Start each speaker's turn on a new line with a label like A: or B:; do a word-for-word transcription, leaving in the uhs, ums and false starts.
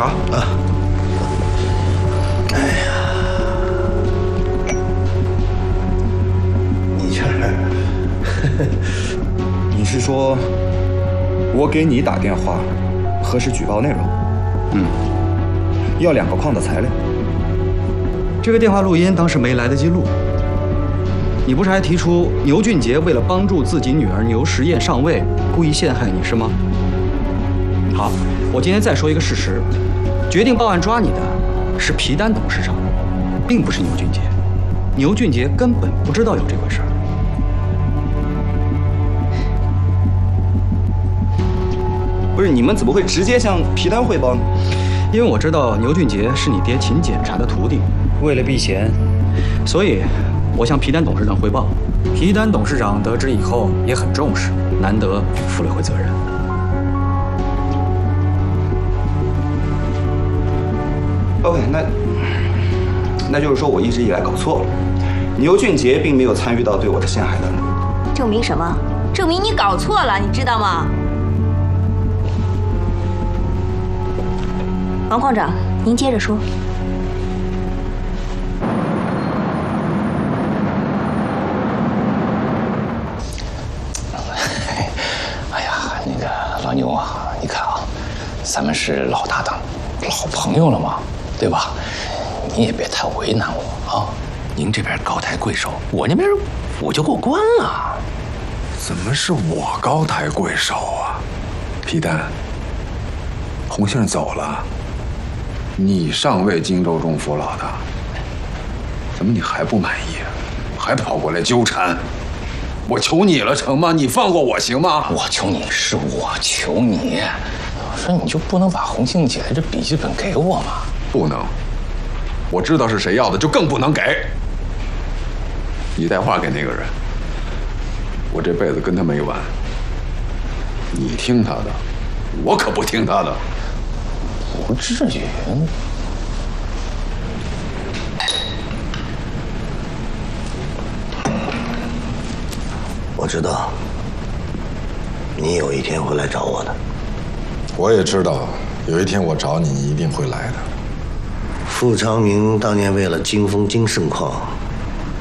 A: 茶啊。
B: 哎呀，你这儿，
A: 你是说，我给你打电话，核实举报内容？
C: 嗯。
A: 要两个矿的材料。
C: 这个电话录音当时没来得及录。你不是还提出牛俊杰为了帮助自己女儿牛实验上位，故意陷害你是吗？好，我今天再说一个事实：决定报案抓你的是皮丹董事长，并不是牛俊杰。牛俊杰根本不知道有这回事儿。
A: 不是，你们怎么会直接向皮丹汇报呢？
C: 因为我知道牛俊杰是你爹秦检察的徒弟，
A: 为了避嫌，
C: 所以我向皮丹董事长汇报。
D: 皮丹董事长得知以后也很重视，
C: 难得负了回责任。
A: OK， 那那就是说我一直以来搞错了，牛俊杰并没有参与到对我的陷害当中。
E: 证明什么？证明你搞错了，你知道吗？王矿长，您接着说。
F: 哎呀，那个老牛啊，你看啊，咱们是老搭档、老朋友了嘛，对吧？你也别太为难我啊。您这边高抬贵手，我那边我就过关了。
G: 怎么是我高抬贵手啊？皮丹，洪杏走了。你上位荆州中府老大，怎么你还不满意？还跑过来纠缠？我求你了成吗？你放过我行吗？
F: 我求你是我求你，我说你就不能把洪杏姐这笔记本给我吗？
G: 不能，我知道是谁要的，就更不能给。你带话给那个人，我这辈子跟他没完。你听他的，我可不听他的。
F: 不至于。
B: 我知道，你有一天会来找我的。
H: 我也知道，有一天我找你，你一定会来的。
B: 傅长明当年为了金峰金盛矿，